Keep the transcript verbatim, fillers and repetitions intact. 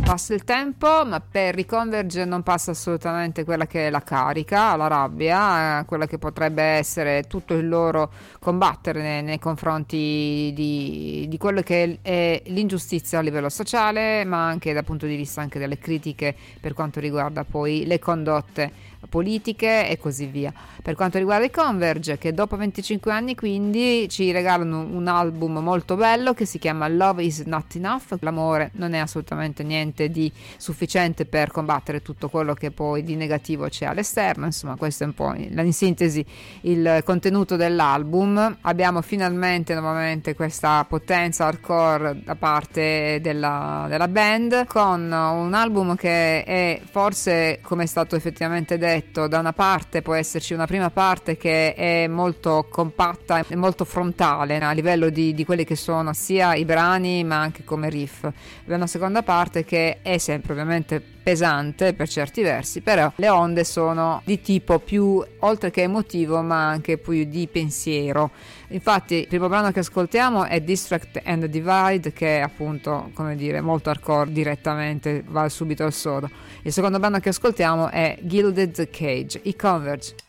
Passa il tempo, ma per i Converge non passa assolutamente quella che è la carica, la rabbia, eh, quella che potrebbe essere tutto il loro combattere nei, nei confronti di, di quello che è l'ingiustizia a livello sociale, ma anche dal punto di vista anche delle critiche per quanto riguarda poi le condotte politiche e così via. Per quanto riguarda i Converge, che dopo venticinque anni quindi ci regalano un album molto bello che si chiama Love is Not Enough. L'amore non è assolutamente niente di sufficiente per combattere tutto quello che poi di negativo c'è all'esterno. Insomma, questo è un po' in sintesi il contenuto dell'album. Abbiamo finalmente nuovamente questa potenza hardcore da parte della, della band, con un album che è forse, come è stato effettivamente detto, da una parte può esserci una prima parte che è molto compatta e molto frontale a livello di, di quelli che sono sia i brani ma anche come riff. Abbiamo una seconda parte che è sempre ovviamente pesante per certi versi, però le onde sono di tipo più, oltre che emotivo, ma anche più di pensiero. Infatti il primo brano che ascoltiamo è Distract and Divide, che è appunto, come dire, molto hardcore, direttamente va subito al sodo. Il secondo brano che ascoltiamo è Gilded Cage, i Converge.